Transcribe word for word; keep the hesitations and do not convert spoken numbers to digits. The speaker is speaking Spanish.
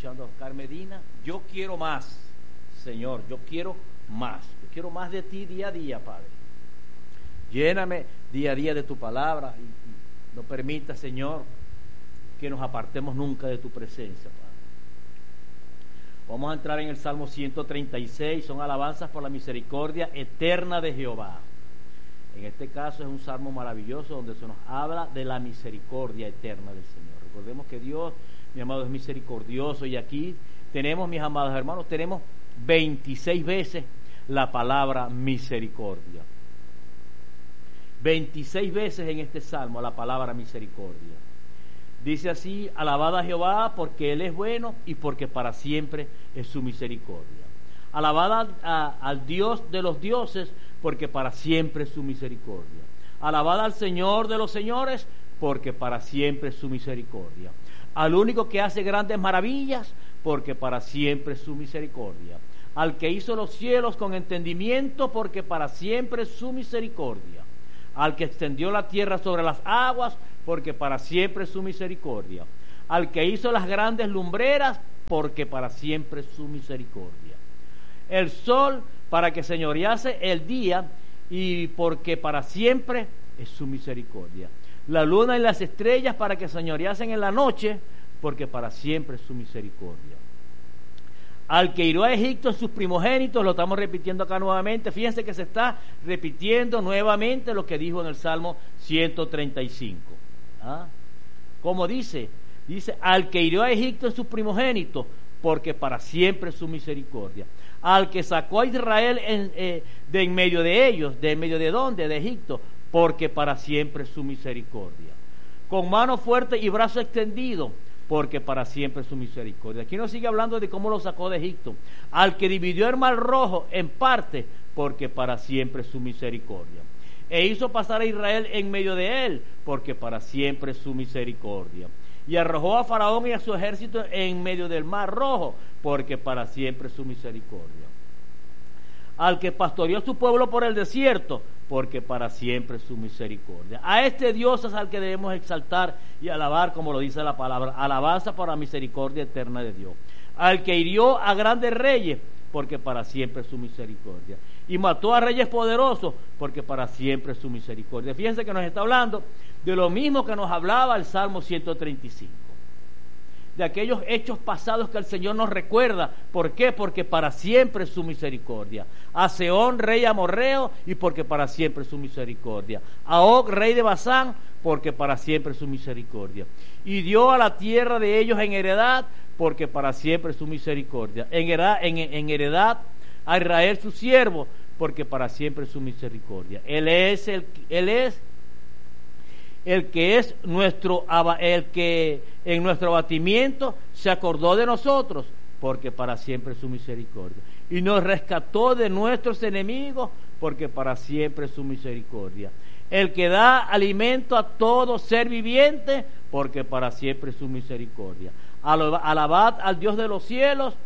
escuchando a Oscar Medina, yo quiero más, Señor, yo quiero más, yo quiero más de ti día a día, Padre. Lléname día a día de tu palabra y, y no permita, Señor, que nos apartemos nunca de tu presencia, Padre. Vamos a entrar en el Salmo ciento treinta y seis, son alabanzas por la misericordia eterna de Jehová. En este caso es un salmo maravilloso donde se nos habla de la misericordia eterna del Señor. Recordemos que Dios, mi amado, es misericordioso, y aquí tenemos, mis amados hermanos, tenemos veintiséis veces la palabra misericordia. veintiséis veces en este salmo la palabra misericordia. Dice así: alabad a Jehová porque Él es bueno y porque para siempre es su misericordia. Alabad a, a, al Dios de los dioses porque para siempre es su misericordia. Alabad al Señor de los señores porque para siempre es su misericordia. Al único que hace grandes maravillas porque para siempre es su misericordia. Al que hizo los cielos con entendimiento porque para siempre es su misericordia. Al que extendió la tierra sobre las aguas porque para siempre es su misericordia. Al que hizo las grandes lumbreras porque para siempre es su misericordia. El sol para que señorease el día y porque para siempre es su misericordia. La luna y las estrellas para que señoreasen en la noche porque para siempre es su misericordia. Al que hirió a Egipto en sus primogénitos, lo estamos repitiendo acá nuevamente. Fíjense que se está repitiendo nuevamente lo que dijo en el Salmo ciento treinta y cinco. ¿Ah? ¿Cómo dice? Dice: al que hirió a Egipto en sus primogénitos, porque para siempre es su misericordia. Al que sacó a Israel en, eh, de en medio de ellos, ¿de en medio de dónde? De Egipto, porque para siempre es su misericordia. Con mano fuerte y brazo extendido, porque para siempre es su misericordia. Aquí nos sigue hablando de cómo lo sacó de Egipto. Al que dividió el mar rojo en parte, porque para siempre es su misericordia. E hizo pasar a Israel en medio de él, porque para siempre es su misericordia. Y arrojó a Faraón y a su ejército en medio del mar rojo, porque para siempre es su misericordia. Al que pastoreó a su pueblo por el desierto, porque para siempre es su misericordia. A este Dios es al que debemos exaltar y alabar, como lo dice la palabra: alabanza por la misericordia eterna de Dios. Al que hirió a grandes reyes, porque para siempre es su misericordia. Y mató a reyes poderosos, porque para siempre es su misericordia. Fíjense que nos está hablando de lo mismo que nos hablaba el Salmo ciento treinta y cinco. De aquellos hechos pasados que el Señor nos recuerda. ¿Por qué? Porque para siempre es su misericordia. A Sehón, rey amorreo, y porque para siempre es su misericordia. A Og, rey de Basán, porque para siempre es su misericordia. Y dio a la tierra de ellos en heredad, porque para siempre es su misericordia. En heredad, en, en heredad a Israel su siervo, porque para siempre es su misericordia. Él es el, él es el que es nuestro, el que en nuestro abatimiento se acordó de nosotros, porque para siempre es su misericordia. Y nos rescató de nuestros enemigos, porque para siempre es su misericordia. El que da alimento a todo ser viviente, porque para siempre es su misericordia. Alabad al Dios de los cielos,